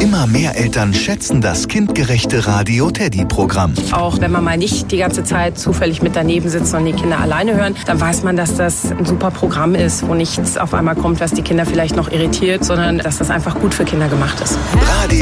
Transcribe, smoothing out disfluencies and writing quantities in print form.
Immer mehr Eltern schätzen das kindgerechte Radio Teddy-Programm. Auch wenn man mal nicht die ganze Zeit zufällig mit daneben sitzt und die Kinder alleine hören, dann weiß man, dass das ein super Programm ist, wo nichts auf einmal kommt, was die Kinder vielleicht noch irritiert, sondern dass das einfach gut für Kinder gemacht ist. Radio